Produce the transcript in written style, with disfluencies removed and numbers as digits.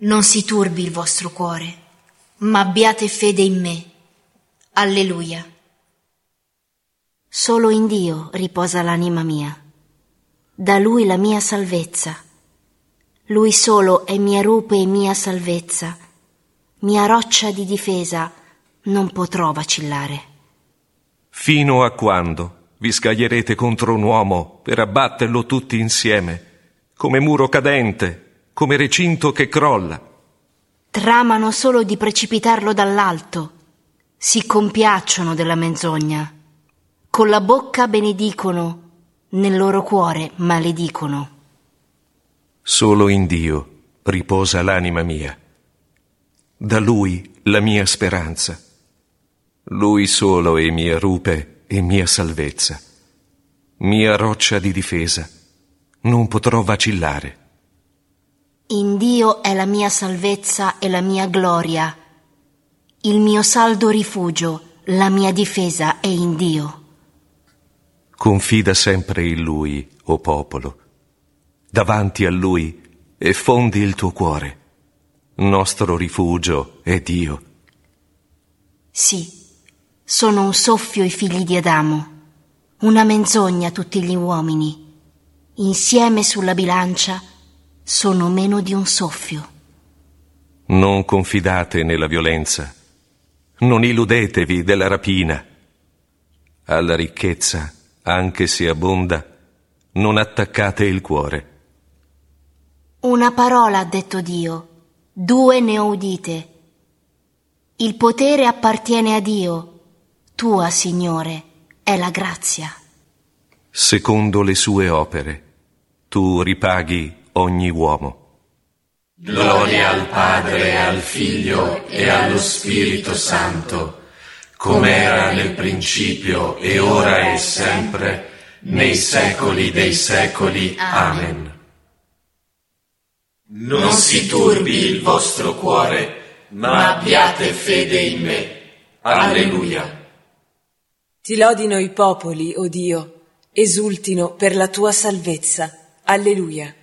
Non si turbi il vostro cuore, ma abbiate fede in me. Alleluia. Solo in Dio riposa l'anima mia. Da Lui la mia salvezza. Lui solo è mia rupe e mia salvezza. Mia roccia di difesa, non potrò vacillare. Fino a quando vi scaglierete contro un uomo per abbatterlo tutti insieme, come muro cadente, come recinto che crolla? Tramano solo di precipitarlo dall'alto, si compiacciono della menzogna. Con la bocca benedicono, nel loro cuore maledicono. Solo in Dio riposa l'anima mia. Da Lui la mia speranza. Lui solo è mia rupe e mia salvezza. Mia roccia di difesa. Non potrò vacillare. In Dio è la mia salvezza e la mia gloria. Il mio saldo rifugio, la mia difesa è in Dio. Confida sempre in Lui, o popolo. Davanti a Lui effondi il tuo cuore. Nostro rifugio è Dio. Sì, sono un soffio i figli di Adamo, una menzogna tutti gli uomini. Insieme sulla bilancia sono meno di un soffio. Non confidate nella violenza. Non illudetevi della rapina. Alla ricchezza, anche se abbonda, non attaccate il cuore. Una parola ha detto Dio, 2 ne ho udite. Il potere appartiene a Dio, tua, Signore, è la grazia. Secondo le sue opere, tu ripaghi ogni uomo. Gloria al Padre, al Figlio e allo Spirito Santo, come era nel principio e ora e sempre, nei secoli dei secoli. Amen. Non si turbi il vostro cuore, ma abbiate fede in me. Alleluia. Ti lodino i popoli, o Dio, esultino per la tua salvezza. Alleluia.